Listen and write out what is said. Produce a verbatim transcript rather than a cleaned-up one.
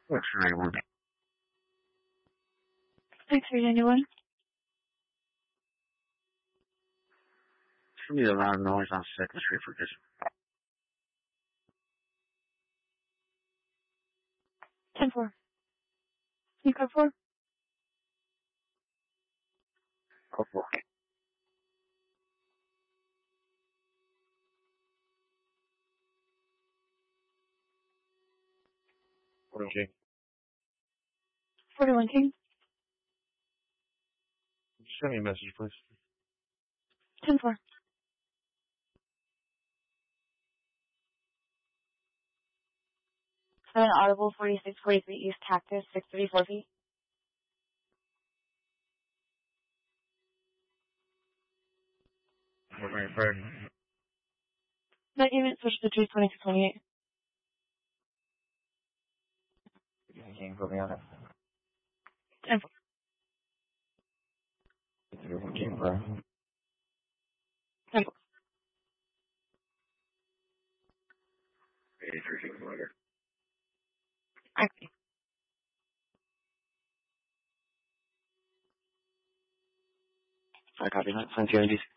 Works for anyone. Thanks for anyone. Should be a lot of noise on Second Street for this. ten four. You got four? Go for it. forty-one King. forty-one King. Send me a message, please. ten four. seven Audible, forty-six forty-three East Cactus, six thirty-four feet. We're going to That unit switched to three twenty-two twenty-eight. King, put me on it. ten four. forty-one King, bro. ten four. eighty-three King, later. Okay. I copy that. Send you I Ds.